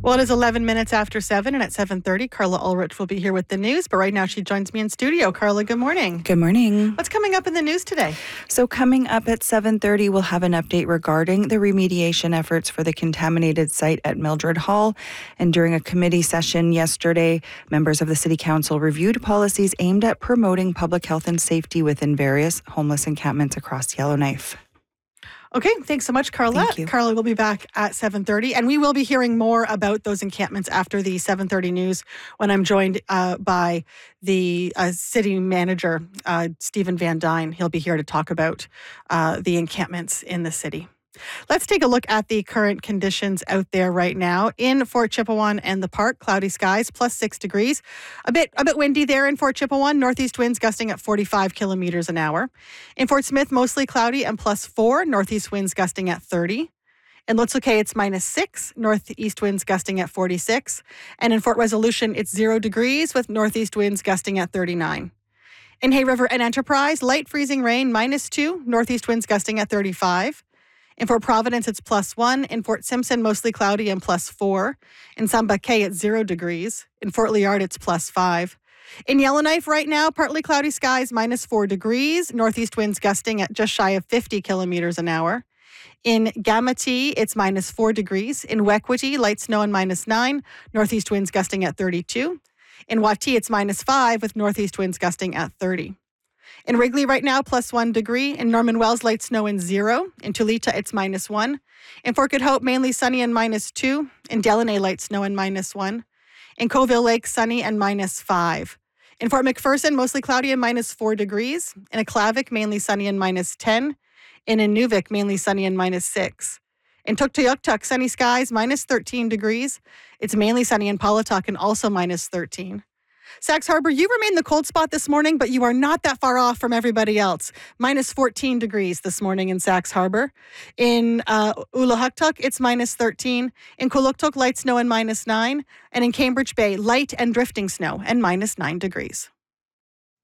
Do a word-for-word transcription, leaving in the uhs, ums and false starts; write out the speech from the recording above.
Well, it is eleven minutes after seven, and at seven thirty, Carla Ulrich will be here with the news. But right now, she joins me in studio. Carla, good morning. Good morning. What's coming up in the news today? So coming up at seven thirty, we'll have an update regarding the remediation efforts for the contaminated site at Mildred Hall. And during a committee session yesterday, members of the City Council reviewed policies aimed at promoting public health and safety within various homeless encampments across Yellowknife. Okay, thanks so much, Carla. Thank you. Carla will be back at seven thirty, and we will be hearing more about those encampments after the seven thirty news when I'm joined uh, by the uh, city manager, uh, Stephen Van Dyne. He'll be here to talk about uh, the encampments in the city. Let's take a look at the current conditions out there right now. In Fort Chipewyan and the park, cloudy skies, plus six degrees. A bit a bit windy there in Fort Chipewyan, northeast winds gusting at forty-five kilometers an hour. In Fort Smith, mostly cloudy and plus four, northeast winds gusting at thirty. In Looks Okay, it's minus six, northeast winds gusting at forty-six. And in Fort Resolution, it's zero degrees with northeast winds gusting at thirty-nine. In Hay River and Enterprise, light freezing rain, minus two, northeast winds gusting at thirty-five. In Fort Providence, it's plus one. In Fort Simpson, mostly cloudy and plus four. In Sambacay, it's zero degrees. In Fort Liard, it's plus five. In Yellowknife right now, partly cloudy skies, minus four degrees. Northeast winds gusting at just shy of fifty kilometers an hour. In Gamati, it's minus four degrees. In Wekwitty, light snow and minus nine. Northeast winds gusting at thirty-two. In Wati, it's minus five with northeast winds gusting at thirty. In Wrigley right now, plus one degree. In Norman Wells, light snow and zero. In Tulita, it's minus one. In Fort Good Hope, mainly sunny and minus two. In Delaney, light snow and minus one. In Coville Lake, sunny and minus five. In Fort McPherson, mostly cloudy and minus four degrees. In Aklavik, mainly sunny and minus ten. In Inuvik, mainly sunny and minus six. In Tuktoyaktuk, sunny skies, minus thirteen degrees. It's mainly sunny in Paulatuk and also minus thirteen. Sax Harbor, you remain the cold spot this morning, but you are not that far off from everybody else. Minus fourteen degrees this morning in Sax Harbor. In uh, Ulahuktuk, it's minus thirteen. In Kuluktuk, light snow and minus nine. And in Cambridge Bay, light and drifting snow and minus nine degrees.